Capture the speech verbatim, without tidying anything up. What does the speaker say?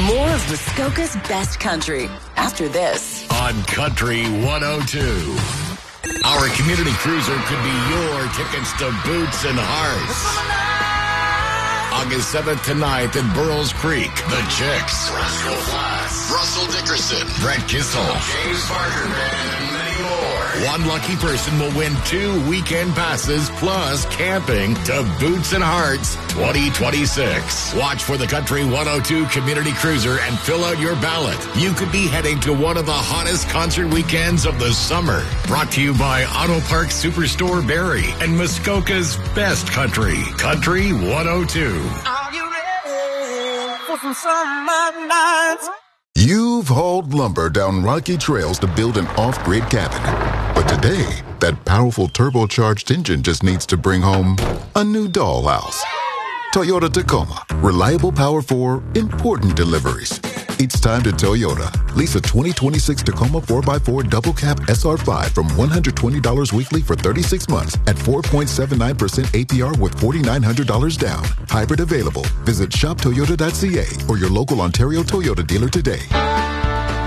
More of Muskoka's best country after this. On Country one oh two. Our community cruiser could be your tickets to Boots and Hearts. August seventh to ninth in Burroughs Creek. The Chicks. Russell Plus. Russell Dickerson. Brett Kissel. James Barker Band, and many more. One lucky person will win two weekend passes plus camping to Boots and Hearts twenty twenty-six. Watch for the Country one oh two Community Cruiser and fill out your ballot. You could be heading to one of the hottest concert weekends of the summer. Brought to you by Auto Park Superstore Barrie and Muskoka's best country, Country one oh two. Are you ready for some summer nights? You've hauled lumber down rocky trails to build an off-grid cabin. But today, that powerful turbocharged engine just needs to bring home a new dollhouse. Toyota Tacoma. Reliable power for important deliveries. It's time to Toyota. Lease a twenty twenty-six Tacoma four by four Double Cab S R five from one hundred twenty dollars weekly for thirty-six months at four point seven nine percent A P R with four thousand nine hundred dollars down. Hybrid available. Visit shop toyota dot c a or your local Ontario Toyota dealer today.